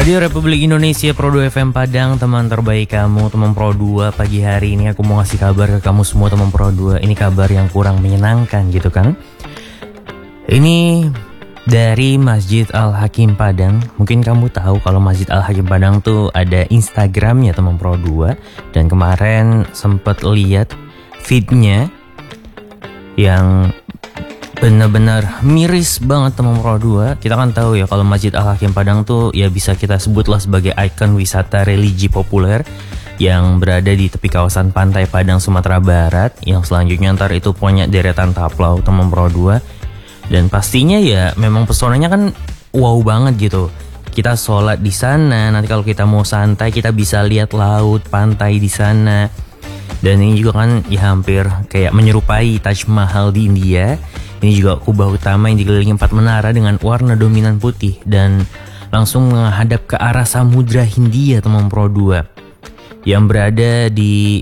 Radio Republik Indonesia Pro 2 FM Padang, teman terbaik kamu, teman Pro 2. Pagi hari ini aku mau ngasih kabar ke kamu semua teman Pro 2. Ini kabar yang kurang menyenangkan gitu kan. Ini dari Masjid Al-Hakim Padang. Mungkin kamu tahu kalau Masjid Al-Hakim Padang tuh ada Instagramnya teman Pro 2. Dan kemarin sempat lihat feednya yang benar-benar miris banget teman Pro 2. Kita kan tahu ya kalau Masjid Al-Hakim Padang tuh ya bisa kita sebutlah sebagai ikon wisata religi populer yang berada di tepi kawasan pantai Padang, Sumatera Barat. Yang selanjutnya ntar itu punya deretan taplau teman Pro 2. Dan pastinya ya memang pesonanya kan wow banget gitu. Kita sholat di sana, nanti kalau kita mau santai kita bisa lihat laut, pantai di sana. Dan ini juga kan ya hampir kayak menyerupai Taj Mahal di India. Ini juga kubah utama yang dikelilingi 4 menara dengan warna dominan putih dan langsung menghadap ke arah Samudra Hindia teman Pro 2 yang berada di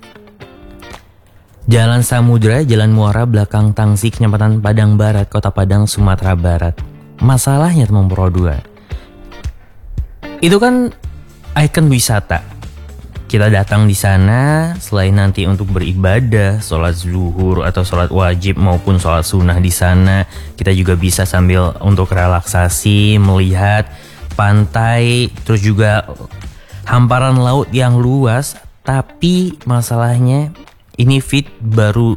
Jalan Samudra, Jalan Muara, belakang Tangsi, Kecamatan Padang Barat, Kota Padang, Sumatera Barat. Masalahnya teman Pro 2, itu kan ikon wisata. Kita datang di sana selain nanti untuk beribadah, sholat zuhur atau sholat wajib maupun sholat sunnah di sana, kita juga bisa sambil untuk relaksasi, melihat pantai, terus juga hamparan laut yang luas. Tapi masalahnya ini feed baru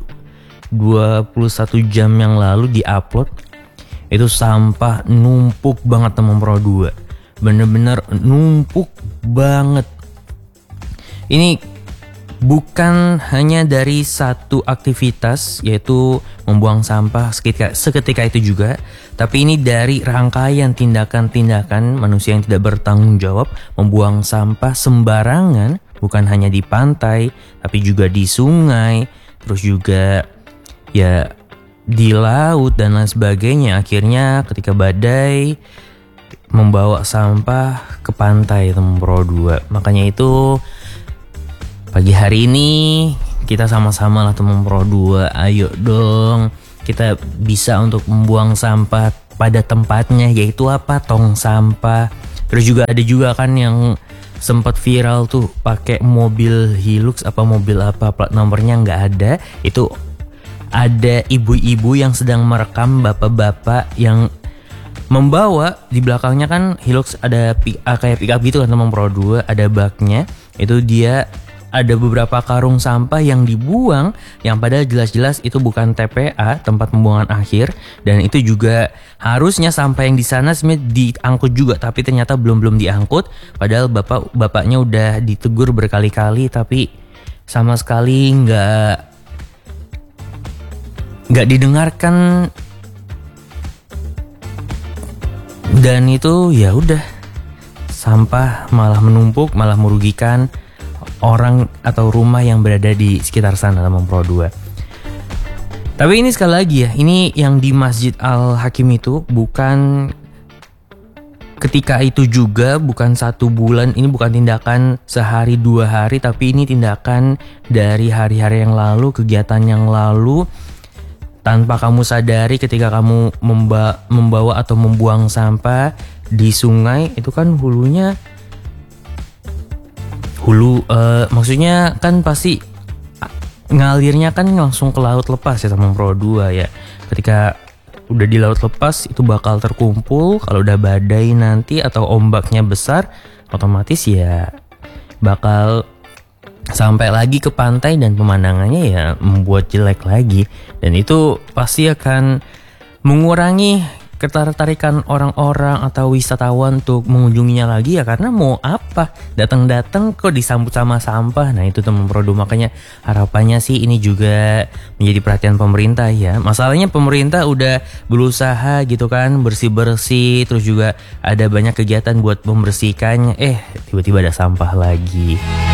21 jam yang lalu diupload. Itu sampah numpuk banget teman Pro 2. Bener-bener numpuk banget. Ini bukan hanya dari satu aktivitas yaitu membuang sampah seketika itu juga, tapi ini dari rangkaian tindakan-tindakan manusia yang tidak bertanggung jawab membuang sampah sembarangan, bukan hanya di pantai tapi juga di sungai, terus juga ya di laut dan lain sebagainya. Akhirnya ketika badai membawa sampah ke pantai teman Pro 2. Makanya itu pagi hari ini kita sama-sama lah teman Pro 2, ayo dong kita bisa untuk membuang sampah pada tempatnya, yaitu apa? Tong sampah. Terus juga ada juga kan yang sempat viral tuh pakai mobil Hilux apa mobil apa plat nomornya nggak ada. Itu ada ibu-ibu yang sedang merekam bapak-bapak yang membawa di belakangnya kan Hilux ada kayak pick up gitu kan teman Pro 2, ada baknya. Itu dia ada beberapa karung sampah yang dibuang yang padahal jelas-jelas itu bukan TPA, tempat pembuangan akhir, dan itu juga harusnya sampah yang di sana sebenarnya diangkut juga, tapi ternyata belum diangkut. Padahal bapaknya udah ditegur berkali-kali tapi sama sekali nggak didengarkan. Dan itu ya udah, sampah malah menumpuk, malah merugikan orang atau rumah yang berada di sekitar sana teman Pro 2. Tapi ini sekali lagi ya, ini yang di Masjid Al-Hakim itu bukan ketika itu juga, bukan 1 bulan, ini bukan tindakan sehari 2 hari, tapi ini tindakan dari hari-hari yang lalu, kegiatan yang lalu, tanpa kamu sadari ketika kamu membawa atau membuang sampah di sungai. Itu kan maksudnya kan pasti ngalirnya kan langsung ke laut lepas ya teman Pro 2 ya. Ketika udah di laut lepas itu bakal terkumpul, kalau udah badai nanti atau ombaknya besar otomatis ya bakal sampai lagi ke pantai dan pemandangannya ya membuat jelek lagi. Dan itu pasti akan mengurangi ketertarikan orang-orang atau wisatawan untuk mengunjunginya lagi ya, karena mau apa, datang-datang kok disambut sama sampah. Nah itu teman Pro 2, makanya harapannya sih ini juga menjadi perhatian pemerintah ya. Masalahnya pemerintah udah berusaha gitu kan bersih-bersih, terus juga ada banyak kegiatan buat membersihkannya, tiba-tiba ada sampah lagi.